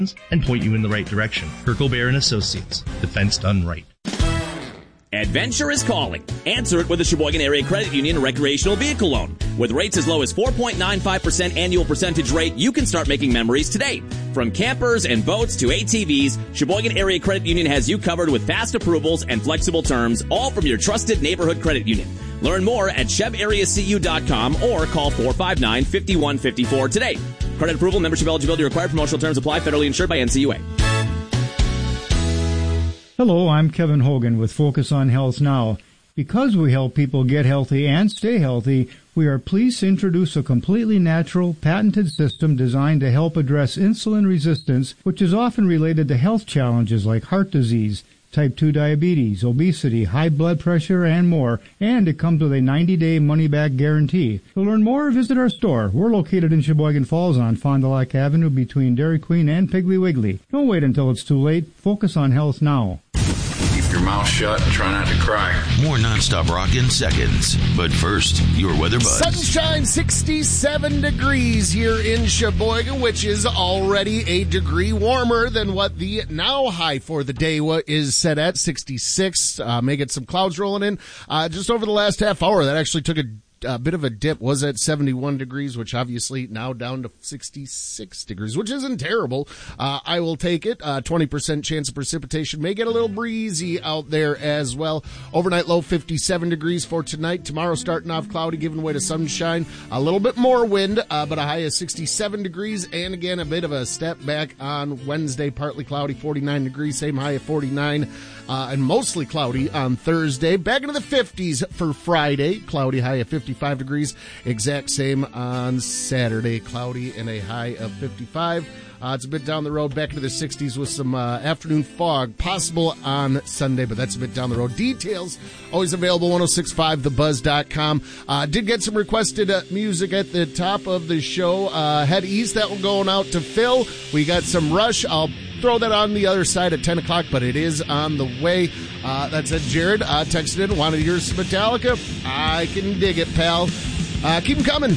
and point you in the right direction. Kirk O'Bear and Associates. Defense done right. Adventure is calling. Answer it with a Sheboygan Area Credit Union recreational vehicle loan. With rates as low as 4.95% annual percentage rate, you can start making memories today. From campers and boats to ATVs, Sheboygan Area Credit Union has you covered with fast approvals and flexible terms, all from your trusted neighborhood credit union. Learn more at chebareacu.com or call 459-5154 today. Credit approval, membership eligibility required. Promotional terms apply. Federally insured by NCUA. Hello, I'm Kevin Hogan with Focus on Health Now. Because we help people get healthy and stay healthy, we are pleased to introduce a completely natural, patented system designed to help address insulin resistance, which is often related to health challenges like heart disease, type 2 diabetes, obesity, high blood pressure, and more. And it comes with a 90-day money-back guarantee. To learn more, visit our store. We're located in Sheboygan Falls on Fond du Lac Avenue between Dairy Queen and Piggly Wiggly. Don't wait until it's too late. Focus on health now. Keep your mouth shut and try not to cry. More nonstop rock in seconds. But first, your weather buzz. Sunshine, 67 degrees here in Sheboygan, which is already a degree warmer than what the now high for the day is set at, 66. May get some clouds rolling in. Just over the last half hour, that actually took a bit of a dip, was at 71 degrees, which obviously now down to 66 degrees, which isn't terrible. I will take it. 20% chance of precipitation. May get a little breezy out there as well. Overnight low 57 degrees for tonight. Tomorrow starting off cloudy, giving way to sunshine. A little bit more wind, but a high of 67 degrees. And again, a bit of a step back on Wednesday, partly cloudy, 49 degrees, same high of 49. And mostly cloudy on Thursday. Back into the 50s for Friday. Cloudy, high of 55 degrees. Exact same on Saturday. Cloudy and a high of 55. It's a bit down the road, back into the 60s with some afternoon fog possible on Sunday, but that's a bit down the road. Details always available, 1065thebuzz.com. Did get some requested music at the top of the show. Head east, that one going out to Phil. We got some Rush. I'll throw that on the other side at 10 o'clock, but it is on the way. That's it. Jared texted in, wanted to hear some Metallica. I can dig it, pal. Keep them coming.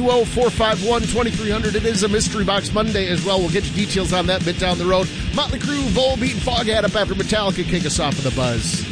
920-451-2300. It is a Mystery Box Monday as well. We'll get you details on that bit down the road. Motley Crue, Volbeat, and Foghat up after Metallica kick us off with the buzz.